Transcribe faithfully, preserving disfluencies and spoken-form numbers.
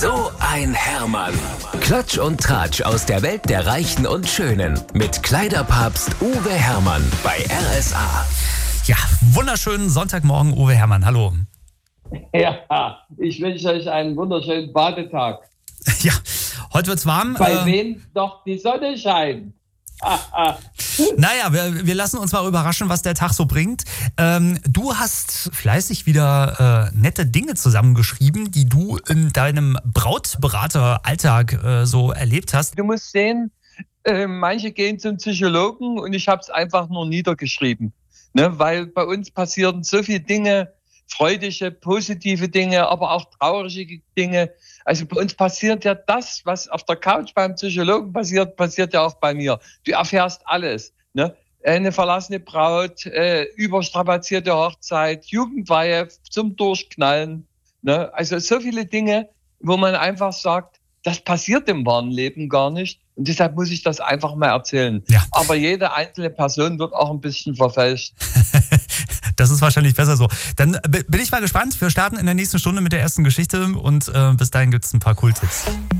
So ein Hermann. Klatsch und Tratsch aus der Welt der Reichen und Schönen. Mit Kleiderpapst Uwe Hermann bei R S A. Ja, wunderschönen Sonntagmorgen, Uwe Hermann. Hallo. Ja, ich wünsche euch einen wunderschönen Badetag. Ja, heute wird's warm. Bei äh, wem doch die Sonne scheint. Naja, wir, wir lassen uns mal überraschen, was der Tag so bringt. Ähm, du hast fleißig wieder äh, nette Dinge zusammengeschrieben, die du in deinem Brautberateralltag äh, so erlebt hast. Du musst sehen, äh, manche gehen zum Psychologen und ich habe es einfach nur niedergeschrieben. Ne? Weil bei uns passieren so viele Dinge, freudige, positive Dinge, aber auch traurige Dinge. Also bei uns passiert ja das, was auf der Couch beim Psychologen passiert, passiert ja auch bei mir. Du erfährst alles. Ne? Eine verlassene Braut, äh, überstrapazierte Hochzeit, Jugendweihe zum Durchknallen. Ne? Also so viele Dinge, wo man einfach sagt, das passiert im wahren Leben gar nicht. Und deshalb muss ich das einfach mal erzählen. Ja. Aber jede einzelne Person wird auch ein bisschen verfälscht. Das ist wahrscheinlich besser so. Dann bin ich mal gespannt. Wir starten in der nächsten Stunde mit der ersten Geschichte und äh, bis dahin gibt es ein paar Cool-Tipps.